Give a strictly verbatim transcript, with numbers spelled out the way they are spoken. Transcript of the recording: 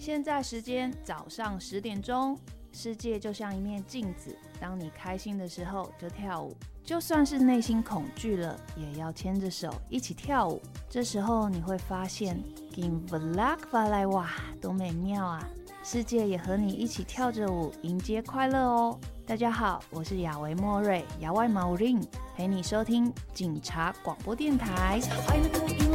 现在时间早上十点钟，世界就像一面镜子，当你开心的时候就跳舞，就算是内心恐惧了，也要牵着手一起跳舞。这时候你会发现 Give luck 发来哇，多美妙啊！世界也和你一起跳着舞，迎接快乐哦。大家好，我是亚维莫瑞，亚外毛林，陪你收听警察广播电台。